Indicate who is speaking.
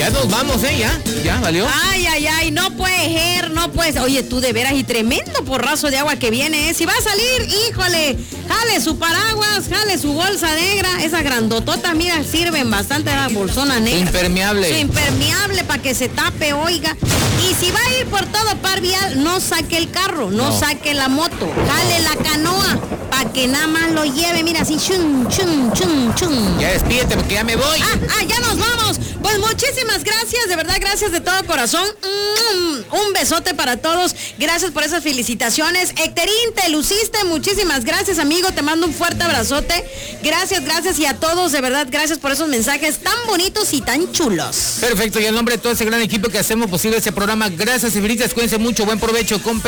Speaker 1: Ya nos vamos, ya valió.
Speaker 2: Ay, no puede ser, no puedes. Oye, tú de veras, y tremendo porrazo de agua que viene, ¿eh? Si va a salir, híjole, jale su paraguas, jale su bolsa negra, esa grandotota, mira, sirven bastante la bolsona negra.
Speaker 1: Impermeable.
Speaker 2: Impermeable para que se tape, oiga. Y si va a ir por todo par vial, no saque el carro, no saque la moto, jale la canoa, para que nada más lo lleve, mira, así, chun, chun, chun, chun.
Speaker 1: Ya despídete porque ya me voy.
Speaker 2: Ya nos vamos. Pues muchísimas gracias, de verdad, gracias de todo corazón. Un besote para todos. Gracias por esas felicitaciones. Hectorín, te luciste. Muchísimas gracias, amigo. Te mando un fuerte abrazote. Gracias y a todos, de verdad, gracias por esos mensajes tan bonitos y tan chulos.
Speaker 1: Perfecto, y en nombre de todo ese gran equipo que hacemos posible ese programa, gracias, infinitas, cuídense mucho, buen provecho,